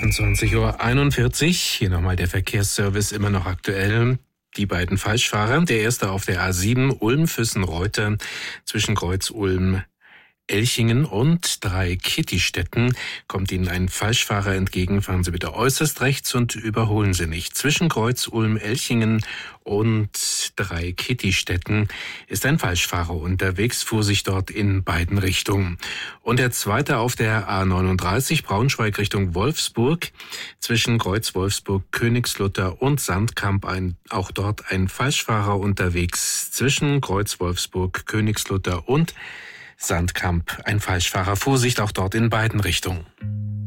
20:41 Uhr. Hier nochmal der Verkehrsservice, immer noch aktuell. Die beiden Falschfahrer. Der erste auf der A7 Ulm-Füssen-Reuter zwischen Kreuz Ulm-Elchingen und Dreikittistetten. Kommt Ihnen ein Falschfahrer entgegen, fahren Sie bitte äußerst rechts und überholen Sie nicht. Zwischen Kreuz Ulm-Elchingen und Dreikittistetten ist ein Falschfahrer unterwegs, Vorsicht dort in beiden Richtungen. Und der zweite auf der A39 Braunschweig Richtung Wolfsburg zwischen Kreuz Wolfsburg, Königslutter und Sandkamp, auch dort ein Falschfahrer unterwegs. Zwischen Kreuz Wolfsburg, Königslutter und Sandkamp ein Falschfahrer. Vorsicht auch dort in beiden Richtungen.